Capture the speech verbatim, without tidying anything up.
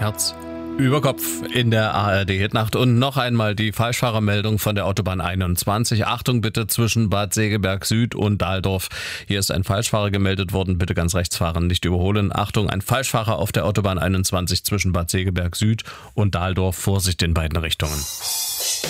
Herz über Kopf in der A R D-Hitnacht. Und noch einmal die Falschfahrermeldung von der Autobahn einundzwanzig. Achtung bitte zwischen Bad Segeberg Süd und Dahldorf. Hier ist ein Falschfahrer gemeldet worden. Bitte ganz rechts fahren, nicht überholen. Achtung, ein Falschfahrer auf der Autobahn einundzwanzig zwischen Bad Segeberg Süd und Dahldorf. Vorsicht in beiden Richtungen.